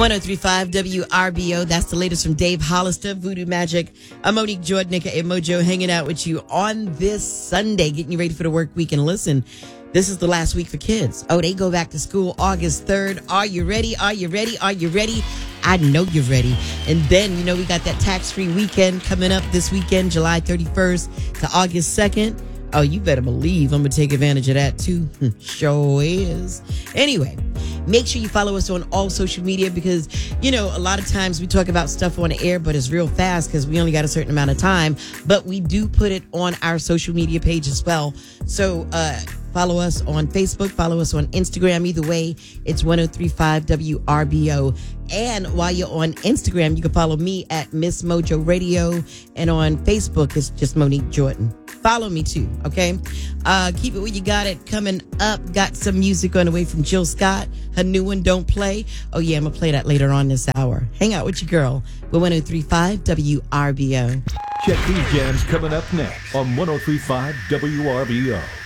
1035 WRBO. That's the latest from Dave Hollister, Voodoo Magic. I'm Monique Jordan, aka Mojo, hanging out with you on this Sunday, getting you ready for the work week. And listen, this is the last week for kids. Oh, they go back to school August 3rd. Are you ready? Are you ready? Are you ready? I know you're ready. And then, you know, we got that tax-free weekend coming up this weekend, July 31st to August 2nd. Oh, you better believe I'm going to take advantage of that too. Sure is. Anyway, make sure you follow us on all social media because, you know, a lot of times we talk about stuff on the air, but it's real fast because we only got a certain amount of time. But we do put it on our social media page as well. So, follow us on Facebook, follow us on Instagram. Either way, it's 1035 WRBO. And while you're on Instagram, you can follow me at Miss Mojo Radio. And on Facebook, it's just Monique Jordan. Follow me too, okay? Keep it where you got it. Coming up, got some music on the way from Jill Scott. Her new one, Don't Play. Oh, yeah, I'm going to play that later on this hour. Hang out with your girl with 1035 WRBO. Check these jams coming up next on 1035 WRBO.